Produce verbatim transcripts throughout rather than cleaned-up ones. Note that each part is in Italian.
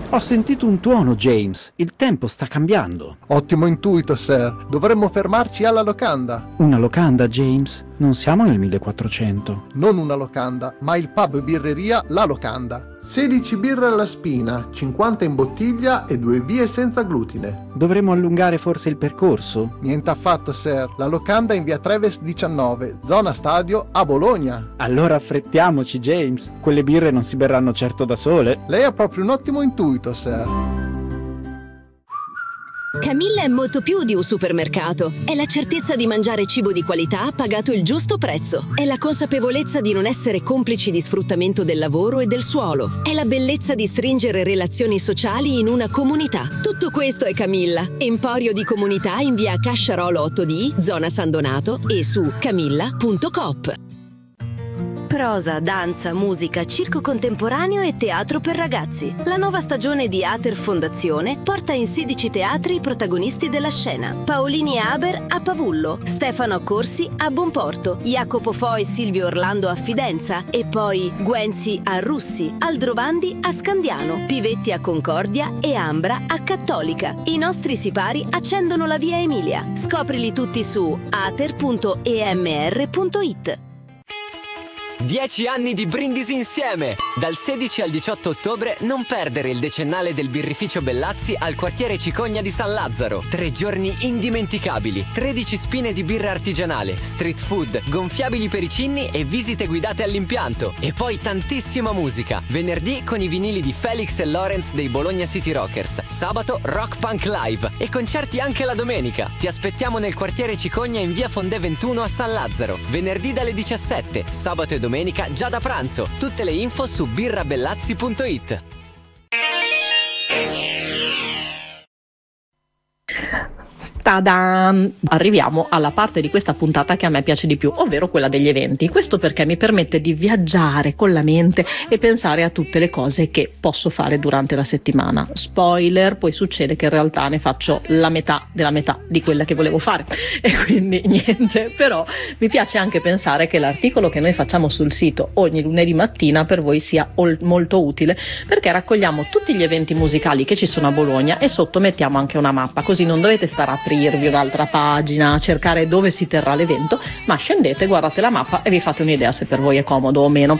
Ho sentito un tuono, James. Il tempo sta cambiando. Ottimo intuito, sir. Dovremmo fermarci alla locanda. Una locanda, James? Non siamo nel millequattrocento. Non una locanda, ma il pub birreria La Locanda. sedici birre alla spina, cinquanta in bottiglia e due vie senza glutine. Dovremmo allungare forse il percorso? Niente affatto, sir. La locanda è in via Treves diciannove, zona stadio, a Bologna. Allora affrettiamoci, James. Quelle birre non si berranno certo da sole. Lei ha proprio un ottimo intuito, sir. Camilla è molto più di un supermercato. È la certezza di mangiare cibo di qualità pagato il giusto prezzo. È la consapevolezza di non essere complici di sfruttamento del lavoro e del suolo. È la bellezza di stringere relazioni sociali in una comunità. Tutto questo è Camilla. Emporio di comunità in via Casciarolo otto D, zona San Donato e su camilla punto coop. Prosa, danza, musica, circo contemporaneo e teatro per ragazzi. La nuova stagione di Ater Fondazione porta in sedici teatri i protagonisti della scena. Paolini e Haber a Pavullo, Stefano Accorsi a Bonporto, Jacopo Fo e Silvio Orlando a Fidenza e poi Guenzi a Russi, Aldrovandi a Scandiano, Pivetti a Concordia e Ambra a Cattolica. I nostri sipari accendono la via Emilia. Scoprili tutti su ater punto e m r punto i t. Dieci anni di brindisi insieme! Dal sedici al diciotto ottobre non perdere il decennale del birrificio Bellazzi al quartiere Cicogna di San Lazzaro. Tre giorni indimenticabili, tredici spine di birra artigianale, street food, gonfiabili per i cinni e visite guidate all'impianto. E poi tantissima musica. Venerdì con i vinili di Felix e Lorenz dei Bologna City Rockers. Sabato Rock Punk Live e concerti anche la domenica. Ti aspettiamo nel quartiere Cicogna in via Fondè ventuno a San Lazzaro. Venerdì dalle diciassette, sabato e domenica Domenica già da pranzo. Tutte le info su birrabellazzi punto i t. Ta-da! Arriviamo alla parte di questa puntata che a me piace di più, ovvero quella degli eventi. Questo perché mi permette di viaggiare con la mente e pensare a tutte le cose che posso fare durante la settimana. Spoiler, poi succede che in realtà ne faccio la metà della metà di quella che volevo fare e quindi niente, però mi piace anche pensare che l'articolo che noi facciamo sul sito ogni lunedì mattina per voi sia ol- molto utile, perché raccogliamo tutti gli eventi musicali che ci sono a Bologna e sotto mettiamo anche una mappa, così non dovete stare a aprirvi un'altra pagina, cercare dove si terrà l'evento, ma scendete, guardate la mappa e vi fate un'idea se per voi è comodo o meno.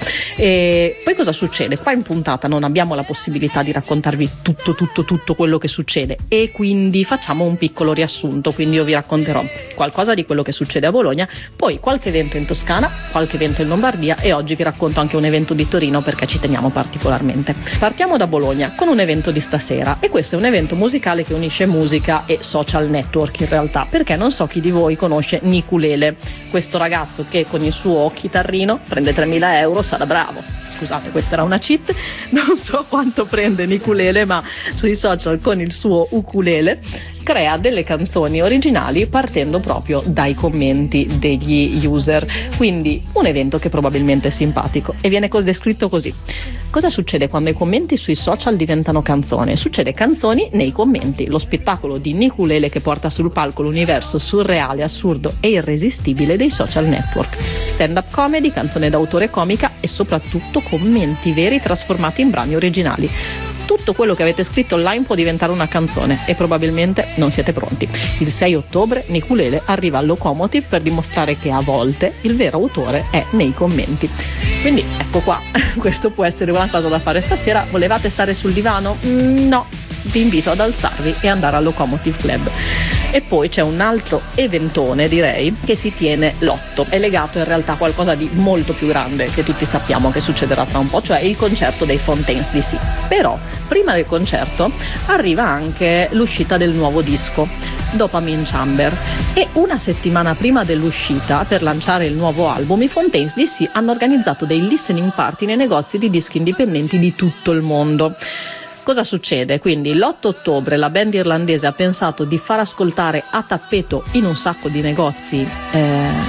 E poi cosa succede? Qua in puntata non abbiamo la possibilità di raccontarvi tutto tutto tutto quello che succede e quindi facciamo un piccolo riassunto, quindi io vi racconterò qualcosa di quello che succede a Bologna, poi qualche evento in Toscana, qualche evento in Lombardia e oggi vi racconto anche un evento di Torino perché ci teniamo particolarmente. Partiamo da Bologna con un evento di stasera e questo è un evento musicale che unisce musica e social network in realtà, perché non so chi di voi conosce Niculele, questo ragazzo che con il suo chitarrino prende tremila euro, sarà bravo. Scusate, questa era una cheat, non so quanto prende Niculele, ma sui social con il suo ukulele crea delle canzoni originali partendo proprio dai commenti degli user, quindi un evento che probabilmente è simpatico e viene descritto così. Cosa succede quando i commenti sui social diventano canzoni? Succede canzoni nei commenti, lo spettacolo di Niculele che porta sul palco l'universo surreale, assurdo e irresistibile dei social network. Stand-up comedy, canzone d'autore comica e soprattutto commenti veri trasformati in brani originali. Tutto quello che avete scritto online può diventare una canzone e probabilmente non siete pronti. Il sei ottobre Niculele arriva al Locomotive per dimostrare che a volte il vero autore è nei commenti. Quindi ecco qua, questo può essere una cosa da fare stasera. Volevate stare sul divano? Mm, no, vi invito ad alzarvi e andare al Locomotive Club. E poi c'è un altro eventone, direi, che si tiene l'otto. È legato in realtà a qualcosa di molto più grande che tutti sappiamo che succederà tra un po', cioè il concerto dei Fontaines D C. Però prima del concerto arriva anche l'uscita del nuovo disco, Dopamine Chamber, e una settimana prima dell'uscita, per lanciare il nuovo album, i Fontaines D C hanno organizzato dei listening party nei negozi di dischi indipendenti di tutto il mondo. Cosa succede? Quindi l'otto ottobre la band irlandese ha pensato di far ascoltare a tappeto in un sacco di negozi eh,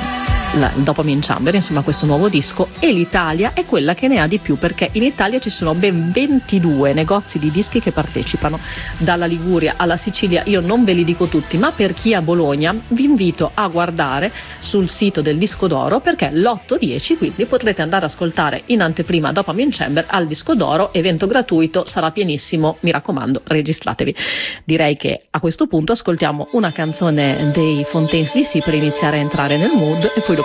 la, il Dopamine Chamber, insomma questo nuovo disco, e l'Italia è quella che ne ha di più, perché in Italia ci sono ben ventidue negozi di dischi che partecipano, dalla Liguria alla Sicilia. Io non ve li dico tutti, ma per chi è a Bologna vi invito a guardare sul sito del Disco d'Oro, perché l'otto dieci quindi potrete andare ad ascoltare in anteprima Dopamine Chamber al Disco d'Oro, evento gratuito, sarà pienissimo, mi raccomando, registratevi. Direi che a questo punto ascoltiamo una canzone dei Fontaines D C per iniziare a entrare nel mood e poi